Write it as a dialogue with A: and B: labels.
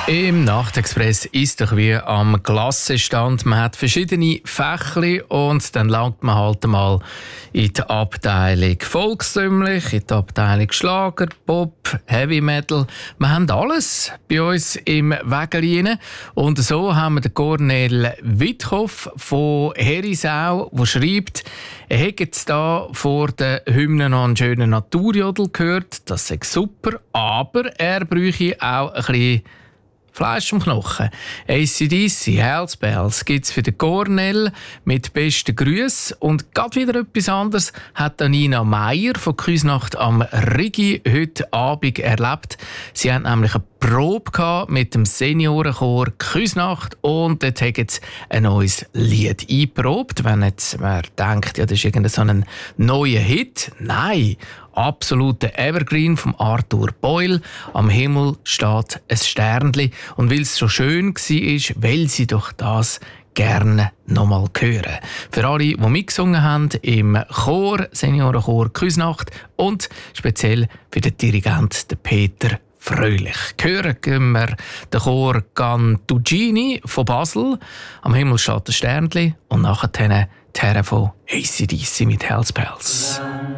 A: Im Nachtexpress ist doch wie am Klassenstand. Man hat verschiedene Fächli und dann langt man halt mal in die Abteilung volkstümlich, in die Abteilung Schlager, Pop, Heavy Metal. Wir haben alles bei uns im Wägeli. Und so haben wir den Cornel Wittkopf von Herisau, der schreibt, er hätte jetzt da vor der Hymne noch einen schönen Naturjodel gehört. Das sei super, aber er bräuchte auch ein bisschen Fleisch am Knochen. AC/DC, Hells Bells gibt es für den Cornel mit besten Grüßen. Und gerade wieder etwas anderes hat Nina Meier von Küsnacht am Rigi heute Abend erlebt. Sie hat nämlich eine Probe mit dem Seniorenchor Küsnacht und dort haben sie ein neues Lied eingeprobt. Wenn jetzt man denkt, ja, das ist irgendein so ein neuer Hit. Nein, absoluter Evergreen von Arthur Boyle. Am Himmel steht ein Sternli. Und weil es so schön war, will sie doch das gerne nochmal hören. Für alle, die mitgesungen haben im Chor, Seniorenchor Küsnacht und speziell für den Dirigent Peter Fröhlich. Hören gehen wir den Chor Cantuccini von Basel. Am Himmel steht ein Sternli und nachher die Herren von AC/DC mit Hells Bells.